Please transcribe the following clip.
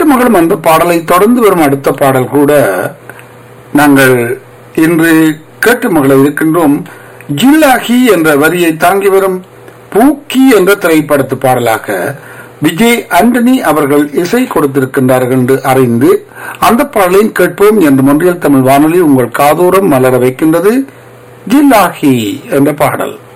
மகளும் அந்த பாடலை தொடர்ந்து வரும் அடுத்த பாடல் கூட நாங்கள் இன்று கேட்டு மகள இருக்கின்றோம். ஜில்லாஹி என்ற வரியை தாங்கி வரும் பூக்கி என்ற திரைப்படத்து பாடலாக விஜய் ஆண்டனி அவர்கள் இசை கொடுத்திருக்கின்றார்கள் என்று அறிந்து அந்த பாடலையும் கேட்போம் என்று மொன்றியல் தமிழ் வானொலி உங்கள் காதோரம் மலர வைக்கின்றது. ஜில்லாஹி என்ற பாடல்.